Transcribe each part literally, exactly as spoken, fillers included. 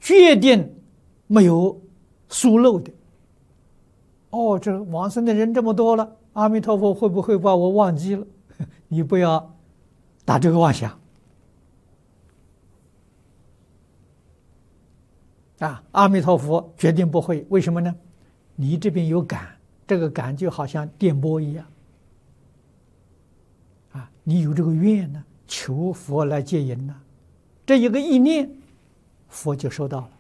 决定没有疏漏的。哦，这往生的人这么多了，阿弥陀佛会不会把我忘记了？你不要打这个妄想啊！阿弥陀佛决定不会，为什么呢？你这边有感，这个感就好像电波一样啊！你有这个愿呢，求佛来接引呢，这一个意念，佛就收到了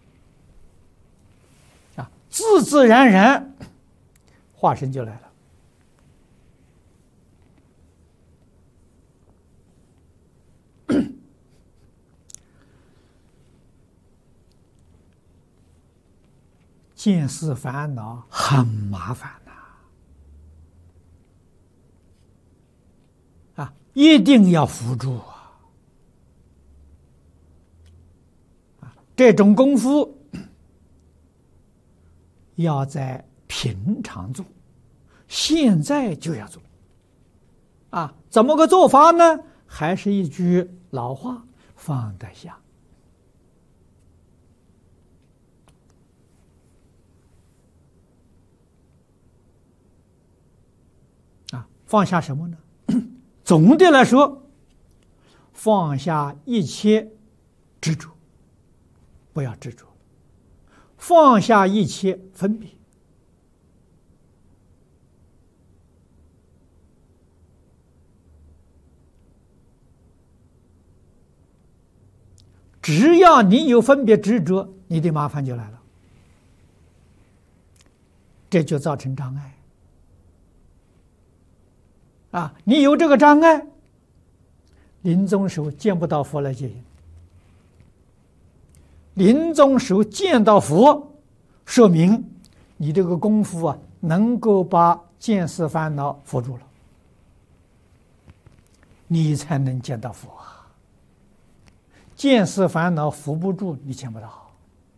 啊，自自然然化身就来了。见思烦恼很麻烦呐，啊，一定要扶助啊！啊，这种功夫要在平常做，现在就要做。啊，怎么个做法呢？还是一句老话：放得下。放下什么呢？总的来说，放下一切执着，不要执着；放下一切分别。只要你有分别执着，你的麻烦就来了，这就造成障碍。啊，你有这个障碍，临终时候见不到佛来接引。临终时候见到佛，说明你这个功夫啊，能够把见思烦恼扶住了，你才能见到佛啊。见思烦恼扶不住，你见不到。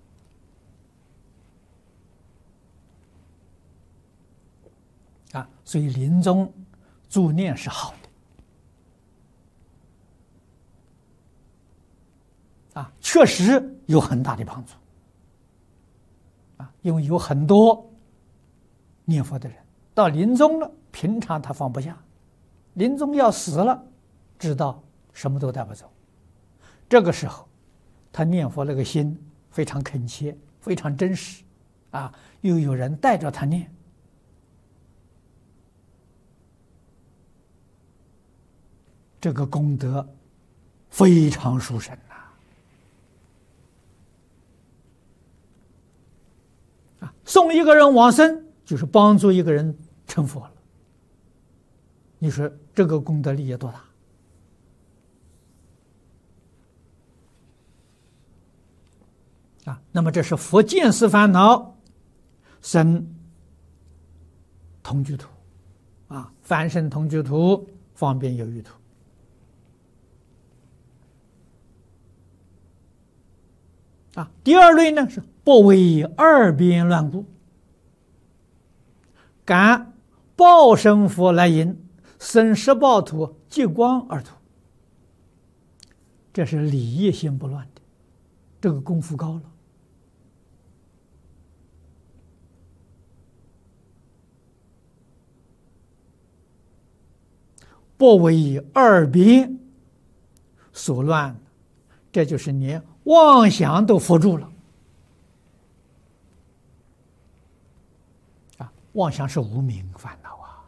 啊，所以临终助念是好的，啊，确实有很大的帮助，啊，因为有很多念佛的人到临终了，平常他放不下，临终要死了，知道什么都带不走，这个时候他念佛那个心非常恳切，非常真实，啊，又有人带着他念。这个功德非常殊胜呐！啊，送一个人往生，就是帮助一个人成佛了。你说这个功德力有多大？啊，那么这是佛见思烦恼生同居土，啊，凡生同居土，方便有余土。啊，第二类呢是不为二边乱故，感报身佛来引，生十报土，即光而土。这是理业心不乱的，这个功夫高了。不为二边所乱，这就是连妄想都扶住了。啊，妄想是无明烦恼啊。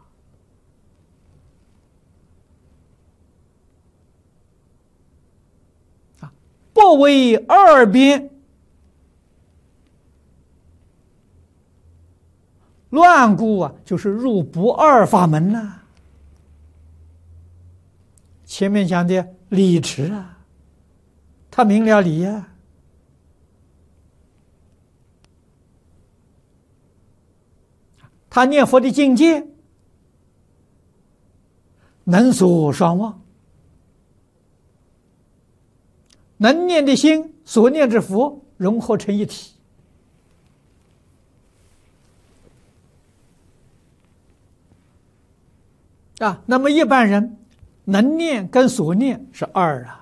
啊，不为二边乱故啊，就是入不二法门了。前面讲的理持啊，他明了理呀、啊，他念佛的境界能所双忘，能念的心所念之佛融合成一体。啊，那么一般人能念跟所念是二啊。